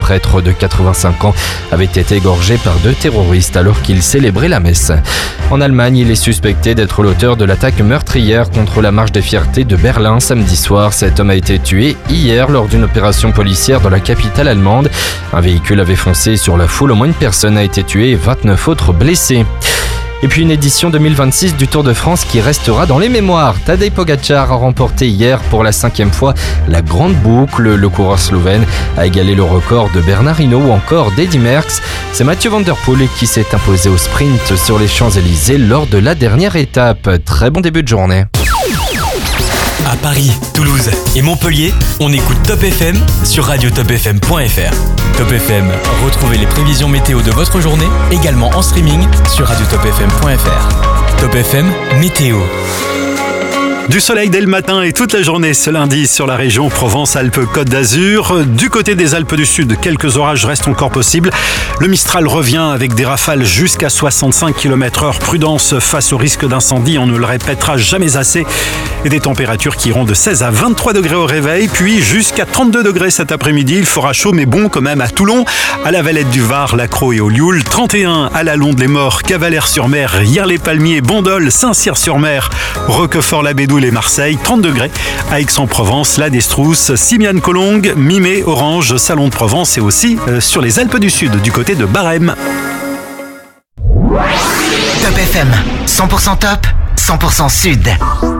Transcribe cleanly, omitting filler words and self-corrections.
prêtre de 85 ans avait été égorgé par 2 terroristes alors qu'il célébrait la messe. En Allemagne, il est suspecté d'être l'auteur de l'attaque meurtrière contre la Marche des Fiertés de Berlin samedi soir. Cet homme a été tué hier lors d'une opération policière dans la capitale allemande. Un véhicule avait foncé sur la foule. Au moins une personne a été tuée et 29 autres blessés. Et puis une édition 2026 du Tour de France qui restera dans les mémoires. Tadej Pogačar a remporté hier pour la 5e fois la grande boucle. Le coureur slovène a égalé le record de Bernard Hinault ou encore d'Eddy Merckx. C'est Mathieu Van Der Poel qui s'est imposé au sprint sur les Champs-Élysées lors de la dernière étape. Très bon début de journée. À Paris, Toulouse et Montpellier, on écoute Top FM sur radiotopfm.fr. Top FM, retrouvez les prévisions météo de votre journée également en streaming sur radiotopfm.fr. Top FM, météo. Du soleil dès le matin et toute la journée ce lundi sur la région Provence-Alpes-Côte d'Azur. Du côté des Alpes du Sud, quelques orages restent encore possibles. Le Mistral revient avec des rafales jusqu'à 65 km/h. Prudence face au risque d'incendie, on ne le répétera jamais assez. Et des températures qui iront de 16 à 23 degrés au réveil, puis jusqu'à 32 degrés cet après-midi. Il fera chaud mais bon quand même à Toulon, à la Valette du Var, Lacroix et au Lioul. 31 à la Londe-les-Morts, Cavalère-sur-Mer, Hyères-les-Palmiers, Bandol, Saint-Cyr-sur-Mer, Roquefort-la-Bédoule et Marseille. 30 degrés à Aix-en-Provence, La Destrousse, Simiane-Collongue, Mimé, Orange, Salon de Provence et aussi sur les Alpes du Sud, du côté de Barème. Top FM, 100% top, 100% sud.